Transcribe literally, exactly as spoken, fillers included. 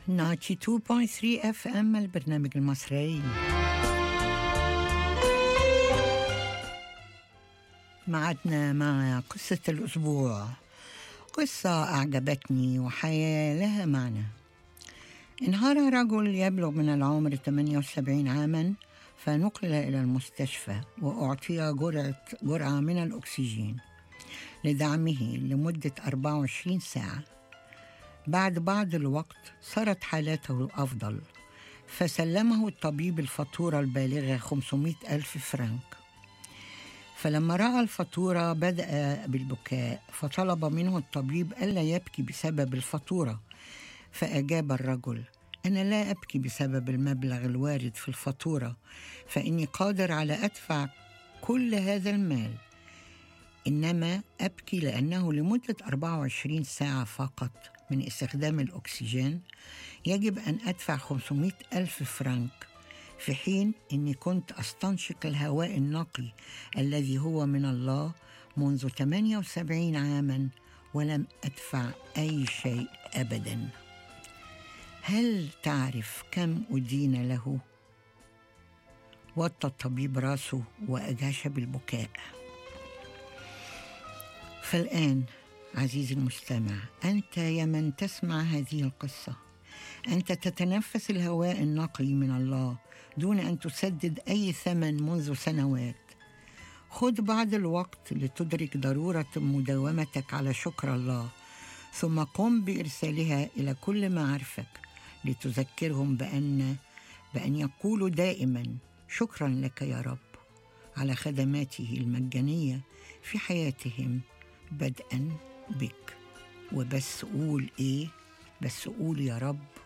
تسعة وتسعين فاصلة ثلاثة اف ام البرنامج المصري. معدنا مع قصة الأسبوع، قصة أعجبتني وحياة لها معنى. انهار رجل يبلغ من العمر ثمانية وسبعين عاما، فنقل إلى المستشفى وأعطي جرعة, جرعة من الأكسجين لدعمه لمدة أربعة وعشرين ساعة. بعد بعض الوقت صارت حالته أفضل، فسلمه الطبيب الفاتورة البالغة خمسمائة ألف فرنك. فلما رأى الفاتورة بدأ بالبكاء، فطلب منه الطبيب ألا يبكي بسبب الفاتورة. فأجاب الرجل: أنا لا أبكي بسبب المبلغ الوارد في الفاتورة، فإني قادر على أدفع كل هذا المال، إنما أبكي لأنه لمدة أربعة وعشرين ساعة فقط من استخدام الأكسجين يجب أن أدفع خمسمائة ألف فرنك، في حين أني كنت أستنشق الهواء النقي الذي هو من الله منذ ثمانية وسبعين عاما ولم أدفع أي شيء أبدا. هل تعرف كم أدين له؟ وطى الطبيب راسه وأجاش بالبكاء. فالآن عزيزي المستمع، أنت يا من تسمع هذه القصة، أنت تتنفس الهواء النقي من الله دون أن تسدد أي ثمن منذ سنوات. خذ بعض الوقت لتدرك ضرورة مداومتك على شكر الله، ثم قم بإرسالها إلى كل معارفك لتذكرهم بأن بأن يقولوا دائما: شكرا لك يا رب على خدماته المجانية في حياتهم بدءا بك. وبس قول إيه؟ بس قول: يا رب